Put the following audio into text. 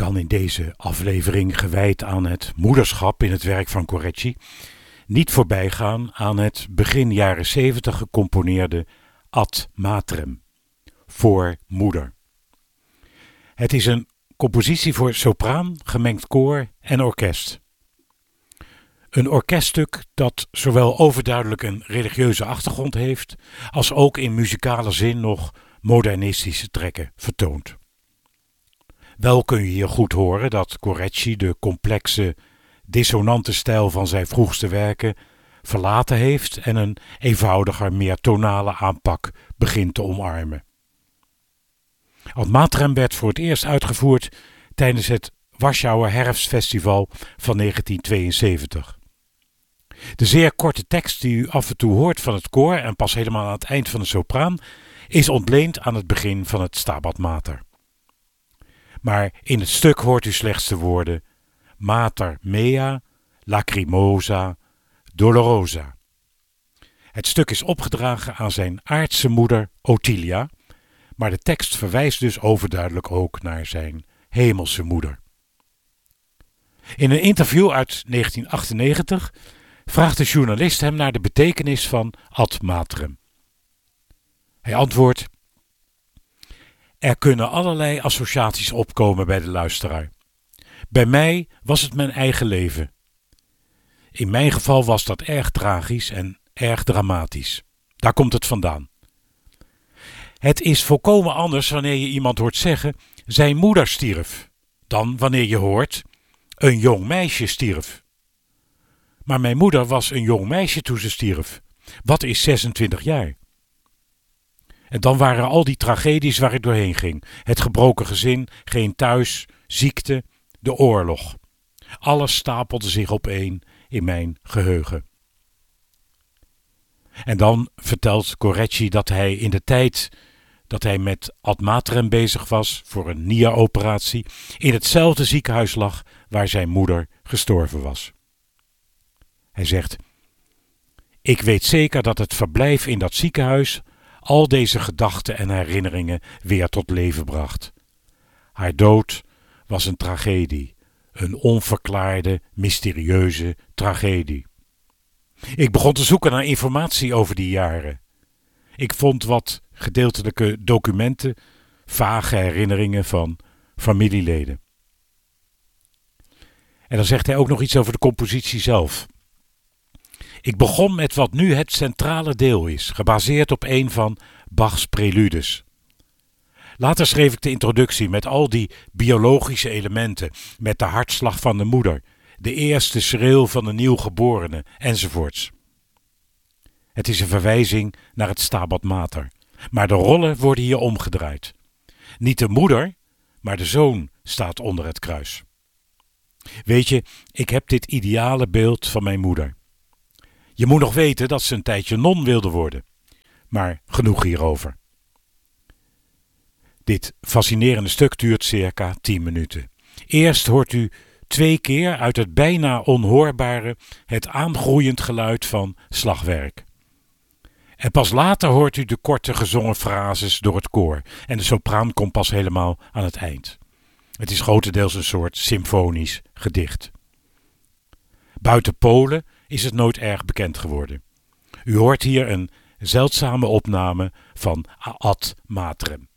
kan in deze aflevering, gewijd aan het moederschap in het werk van Correggi, niet voorbij gaan aan het begin jaren 70 gecomponeerde Ad Matrem, voor moeder. Het is een compositie voor sopraan, gemengd koor en orkest. Een orkeststuk dat zowel overduidelijk een religieuze achtergrond heeft, als ook in muzikale zin nog modernistische trekken vertoont. Wel kun je hier goed horen dat Correggi de complexe, dissonante stijl van zijn vroegste werken verlaten heeft en een eenvoudiger, meer tonale aanpak begint te omarmen. Ad Matrem werd voor het eerst uitgevoerd tijdens het Warschauer Herfstfestival van 1972. De zeer korte tekst die u af en toe hoort van het koor en pas helemaal aan het eind van de sopraan is ontleend aan het begin van het Stabat Mater. Maar in het stuk hoort u slechts de woorden Mater mea, lacrimosa, dolorosa. Het stuk is opgedragen aan zijn aardse moeder Ottilia, maar de tekst verwijst dus overduidelijk ook naar zijn hemelse moeder. In een interview uit 1998 vraagt de journalist hem naar de betekenis van Ad Matrem. Hij antwoordt: er kunnen allerlei associaties opkomen bij de luisteraar. Bij mij was het mijn eigen leven. In mijn geval was dat erg tragisch en erg dramatisch. Daar komt het vandaan. Het is volkomen anders wanneer je iemand hoort zeggen: zijn moeder stierf, dan wanneer je hoort: een jong meisje stierf. Maar mijn moeder was een jong meisje toen ze stierf. Wat is 26 jaar? En dan waren al die tragedies waar ik doorheen ging. Het gebroken gezin, geen thuis, ziekte, de oorlog. Alles stapelde zich opeen in mijn geheugen. En dan vertelt Correggi dat hij in de tijd dat hij met Ad Matrem bezig was voor een NIA-operatie in hetzelfde ziekenhuis lag waar zijn moeder gestorven was. Hij zegt: ik weet zeker dat het verblijf in dat ziekenhuis al deze gedachten en herinneringen weer tot leven bracht. Haar dood was een tragedie, een onverklaarde, mysterieuze tragedie. Ik begon te zoeken naar informatie over die jaren. Ik vond wat gedeeltelijke documenten, vage herinneringen van familieleden. En dan zegt hij ook nog iets over de compositie zelf. Ik begon met wat nu het centrale deel is, gebaseerd op een van Bachs preludes. Later schreef ik de introductie met al die biologische elementen, met de hartslag van de moeder, de eerste schreeuw van de nieuwgeborene, enzovoorts. Het is een verwijzing naar het Stabat Mater, maar de rollen worden hier omgedraaid. Niet de moeder, maar de zoon staat onder het kruis. Weet je, ik heb dit ideale beeld van mijn moeder. Je moet nog weten dat ze een tijdje non wilde worden. Maar genoeg hierover. Dit fascinerende stuk duurt circa 10 minuten. Eerst hoort u 2 keer uit het bijna onhoorbare het aangroeiend geluid van slagwerk. En pas later hoort u de korte gezongen frases door het koor en de sopraan komt pas helemaal aan het eind. Het is grotendeels een soort symfonisch gedicht. Buiten Polen is het nooit erg bekend geworden. U hoort hier een zeldzame opname van Ad Matrem.